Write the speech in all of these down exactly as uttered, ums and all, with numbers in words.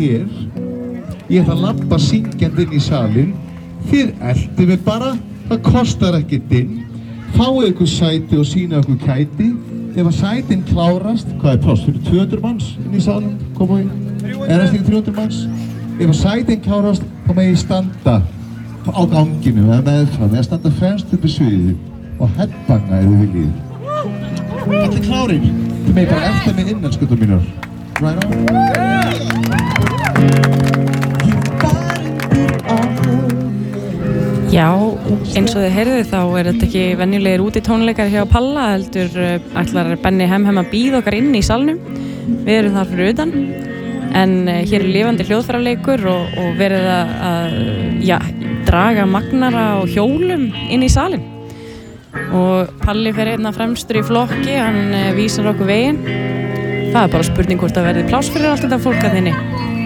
hér, ég ætla að labba syngjandi inn í salinn, þið eltið mig bara, það kostar ekkert inn, fáið ykkur sæti og sýna ykkur kæti, ef að sætin klárast, hvað er pláss fyrir tvö hundruð manns inn í salinn, koma inn, er það ekki þrjú hundruð manns, ef að sætin klárast, þá með ég standa á ganginu eða meðfram, eða standa fremst upp í sviðið og headbanga ef þið viljið. Allir klárir, þið með bara eftir mig innan skutur mínur. Right on. Já, eins og þið heyrðu þá er þetta ekki venjulegir úti tónleikar hjá Palla, heldur ætlar Benni Hemhem að bíða okkar inn í salnum. Við erum þar fyrir utan, en hér er lifandi hljóðfæraleikur og, og verið að, að já, draga magnara og hjólum inn í salin. Og Palli fer einna fremstur í flokki, hann vísar okkur veginn. Það er bara spurning hvort að verði pláss fyrir allt þetta fólk að þinni.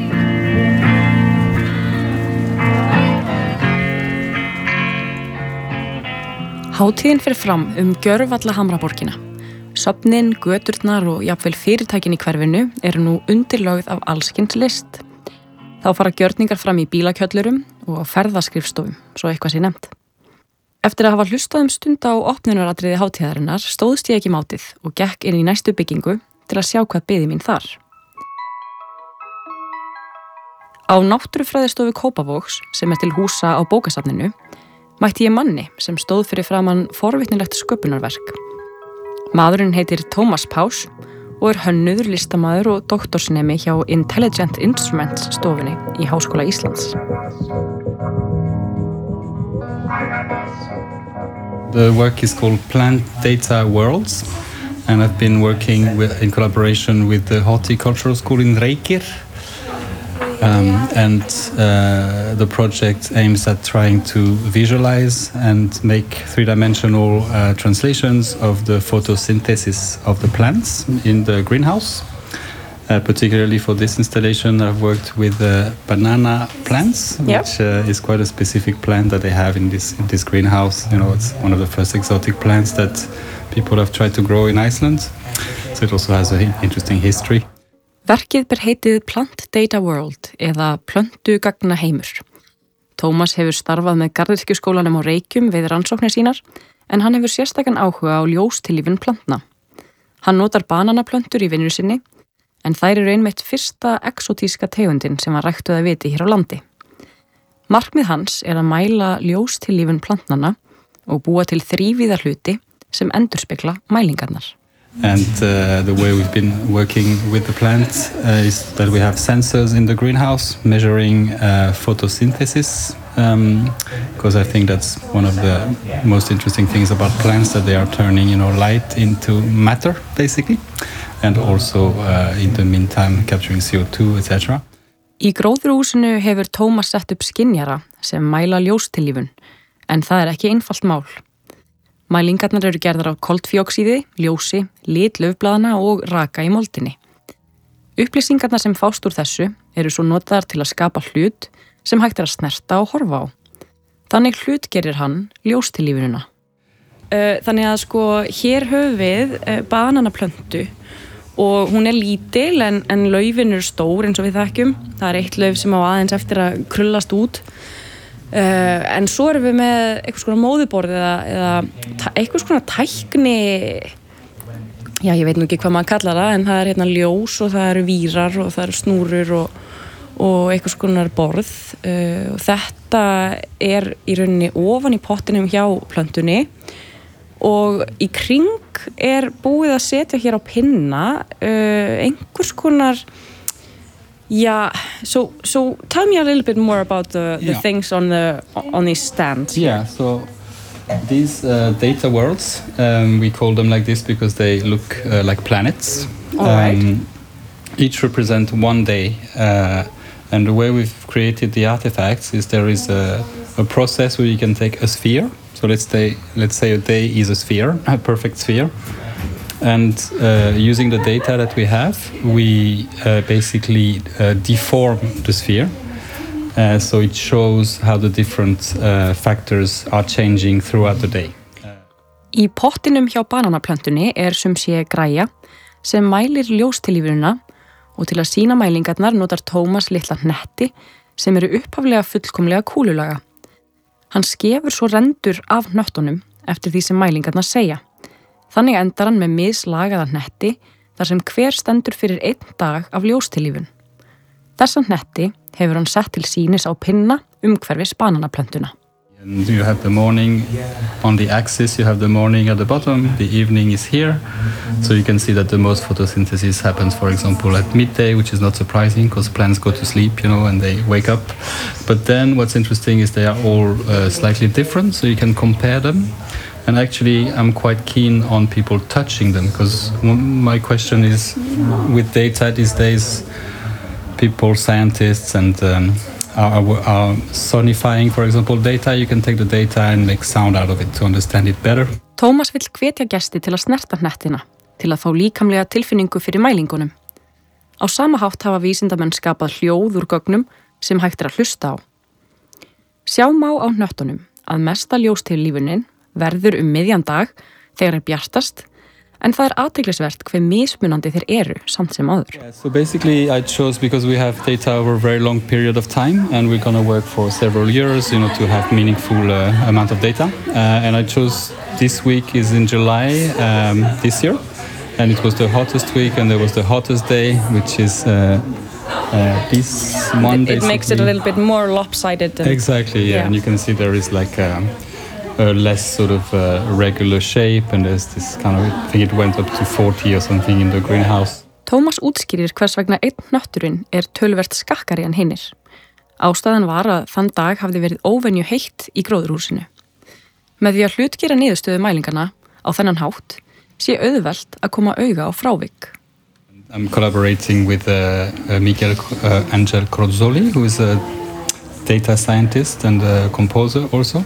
Hátíðin fer fram um gjörvalla Hamraborgina. Söfnin, göturnar og jafnvel fyrirtækin í hverfinu eru nú undirlögð af allskyns list. Þá fara gjörningar fram í bílakjöllurum og á ferðaskrifstofum, svo eitthvað sé nefnt. Eftir að hafa hlustað um stund á opnunaratriði hátíðarinnar stóðst ég ekki mátið og gekk inn í næstu byggingu til að sjá hvað biði mín þar. Á Náttúrufræðistofu Kópavogs, sem er til húsa á bókasafninu, mætti ég manni sem stóð fyrir framan forvitnilegt sköpunarverk. Maðurinn heitir Tómas Pás og er hönnuður, listamaður og doktorsnemi hjá Intelligent Instruments stofunni í Háskóla Íslands. The work is called Plant Data Worlds, and I've been working with, in collaboration with the Horticultural School in Reykjavik. Um, and uh, the project aims at trying to visualize and make three-dimensional uh, translations of the photosynthesis of the plants in the greenhouse. Uh, particularly for this installation, I've worked with uh, banana plants, yep. which uh, is quite a specific plant that they have in this in this greenhouse. You know, it's one of the first exotic plants that people have tried to grow in Iceland. So it also has an interesting history. Verkið ber heitið Plant Data World eða Plöntugagna heimur. Tómas hefur starfað með Garðyrkjuskólanum á Reykjum við rannsóknir sínar, en hann hefur sérstakan áhuga á ljóstillífun plantna. Hann notar bananaplöntur í vinnu sinni, en þær eru einmitt fyrsta exotíska tegundin sem var ræktuð að viti hér á landi. Markmið hans er að mæla ljóstillífun plantnanna og búa til þrívíða hluti sem endurspegla mælingarnar. And uh, the way we've been working with the plant uh, is that we have sensors in the greenhouse measuring uh, photosynthesis, um, because I think that's one of the most interesting things about plants, that they are turning, you know, light into matter, basically, and also uh, in the meantime capturing C O two, et cetera. Í gróðurhúsinu hefur Tómas sett upp skynjara sem mæla ljóstillífun, en það er ekki einfalt mál. Mælingarnar eru gerðar af koltvíoxíði, ljósi, lit laufblaðanna og raka í moldinni. Upplýsingarnar sem fást úr þessu eru svo notaðar til að skapa hlut sem hægt er að snerta og horfa á. Þannig hlut gerir hann ljóstillífunina. Þannig að sko hér höfum við bananaplöntu og hún er lítil en, en laufin eru stór eins og við þekkjum. Það er eitt lauf sem á aðeins eftir að krullast út. Uh, en svo erum við með einhvers konar móðuborð eða, eða einhvers konar tækni, já ég veit nú ekki hvað maður kallar það, en það er hérna ljós og það eru vírar og það eru snúrur og, og einhvers konar borð. Uh, og þetta er í rauninni ofan í pottinum hjá plöntunni og í kring er búið að setja hér á pinna uh, einhvers konar. Yeah, so so tell me a little bit more about the, the yeah. things on the on these stands. Yeah, so these uh, data worlds, um, we call them like this because they look uh, like planets. All right. Um, each represent one day, uh, and the way we've created the artifacts is there is a, a process where you can take a sphere. So let's say let's say a day is a sphere, a perfect sphere. And uh, using the data that we have, we uh, basically uh, deform the sphere. Uh, so it shows how the different uh, factors are changing throughout the day. Í pottinum hjá bananaplöntunni er sum sé græja sem mælir ljóstillífunina og til að sýna mælingarnar notar Tómas litla hnetti sem eru upphaflega fullkomlega kúlulaga. Hann skefur svo rendur af hnöttunum eftir því sem mælingarnar segja. Þannig endar hann með mislagaða hnetti þar sem hver stendur fyrir einn dag af ljóstillífun. Þessa hnetti hefur hann sett til sýnis á pinna umhverfis bananaplöntuna. And you have the morning on the axis, you have the morning at the bottom, the evening is here. So you can see that the most photosynthesis happens, for example, at midday, which is not surprising because plants go to sleep, you know, and they wake up. But then what's interesting is they are all uh, slightly different, so you can compare them. And actually, I'm quite keen on people touching them because my question is, with data these days, people, scientists, and um, are, are sonifying, for example, data. You can take the data and make sound out of it to understand it better. Tómas vill hvetja gesti til að snerta hnettina, til að fá líkamlega tilfinningu fyrir mælingunum. Á sama hátt hafa vísindamenn skapað hljóð úr gögnum sem hægt er að hlusta á. Sjá má á hnöttunum að mesta ljóstillífunin verður um miðjan dag þegar er bjartast, en það er athyglisvert hve mismunandi þeir eru samt sem áður. Yeah, so basically I chose because we have data over a very long period of time and we're going to work for several years, you know, to have meaningful uh, amount of data. Uh, and I chose this week is in July um, this year, and it was the hottest week and there was the hottest day, which is uh, uh, this one. It, it makes it a little bit more lopsided. Than, exactly, yeah. yeah, and you can see there is like a, a less sort of uh, regular shape, and there's this kind of, I think it went up to forty or something in the greenhouse. Tómas útskýrir hvers vegna einn hnötturinn er töluvert skakkari en hinnir. Ástæðan var að þann dag hafði verið óvenju heitt í gróðurhúsinu. Með því að hlutgera niðurstöðu mælingarna á þennan hátt sé auðvelt að koma auga á frávik. I'm collaborating with uh, uh, Miguel uh, Angel Crozzoli, who is a data scientist and a composer also.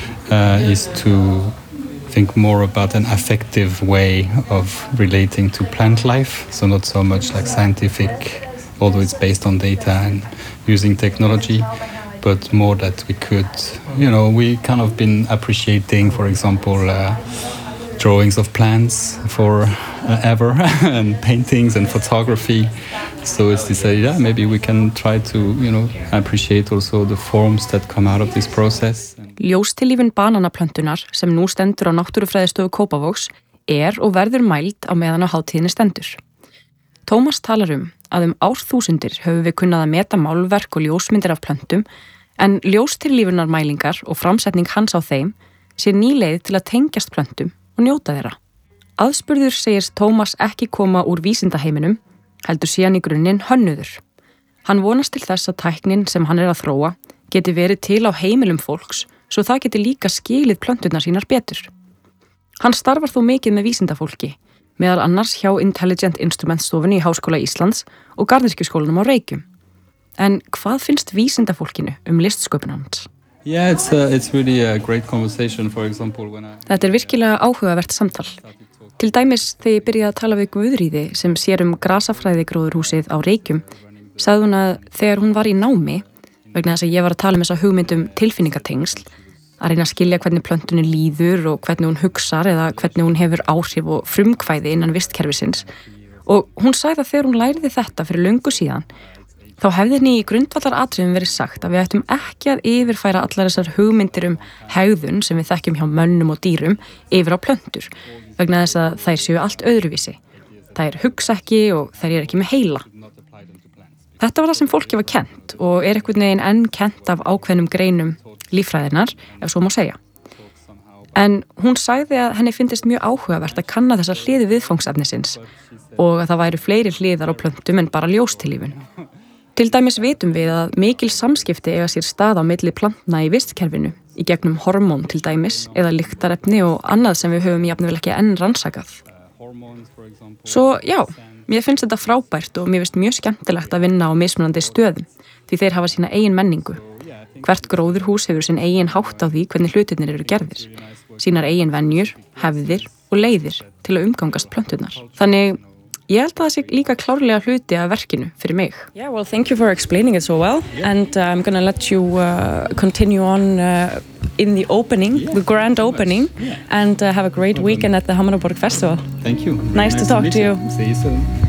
Uh, is to think more about an affective way of relating to plant life, so not so much like scientific, although it's based on data and using technology, but more that we could, you know, we kind of been appreciating, for example, uh, drawings of plants for uh, ever and paintings and photography. So it's this idea, yeah, maybe we can try to, you know, appreciate also the forms that come out of this process. Ljóstillífun bananaplöntunar sem nú stendur á Náttúrufræðistofu Kópavogs er og verður mæld á meðan á hátíðinni stendur. Tómas talar um að um árþúsundir höfum við kunnað að meta málverk og ljósmyndir af plöntum, en ljóstillífunarmælingar og framsetning hans á þeim sé ný leið til að tengjast plöntum og njóta þeirra. Aðspurður segist Tómas ekki koma úr vísindaheiminum, heldur sé hann í grunninn hönnuður. Hann vonast til þess að tæknin sem hann er að þróa geti verið til á heimilum fólks svo það geti líka skilið plönturnar sínar betur. Hann starfar þó mikið með vísindafólki, meðal annars hjá Intelligent Instruments stofunni í Háskóla Íslands og Garðyrkjuskólanum á Reykjum. En hvað finnst vísindafólkinu um listsköpun hans? Yeah, it's a, it's really a great conversation, for example, when I... Þetta er virkilega áhugavert samtal. Til dæmis þegar ég byrjaði að tala við Guðríði sem sér um grasafræðigróðurhúsið á Reykjum, sagði hún að þegar hún var í námi, vegna þess að ég var að tala um þessa hugmyndum tilfinningatengsl, að reyna að skilja hvernig plöntunni líður og hvernig hún hugsar eða hvernig hún hefur áhrif og frumkvæði innan vistkerfisins. Og hún sagði að þegar hún læriði þetta fyrir löngu síðan, þá hefði henni í grundvallaratriðum verið sagt að við ættum ekki að yfirfæra allar þessar hugmyndir um hegðun sem við þekkjum hjá mönnum og dýrum yfir á plöntur, vegna þess að þær séu allt öðruvísi. Þær hugsa ekki og þær eru ekki með heila. Þetta var það sem fólki var kennt og er einhvern veginn enn kennt af ákveðnum greinum líffræðinnar, ef svo má segja. En hún sagði að henni fyndist mjög áhugavert að kanna þessa hliði viðfangsefnisins og að það væru fleiri hliðar á plöntum en bara ljóstillífun. Til dæmis vitum við að mikil samskipti eiga sér stað á milli plantna í vistkerfinu, í gegnum hormón til dæmis, eða lyktarefni og annað sem við höfum jafnvel ekki enn rannsakað. Svo já, mér finnst þetta frábært og mér finnst mjög skemmtilegt að vinna á mismunandi stöðum, því þeir hafa sína eigin menningu. Hvert gróðurhús hefur sinn eigin hátt á því hvernig hlutirnir eru gerðir, sínar eigin venjur, hefðir og leiðir til að umgangast plönturnar. Þannig ég held að það sé líka klárlega hluti af verkinu fyrir mig. Yeah, well, thank you for explaining it so well, and uh, I'm gonna let you uh, continue on uh, in the opening, the grand opening, and uh, have a great weekend at the Hammarborg Festival. Thank you. Nice, nice to talk to, to you. See you soon.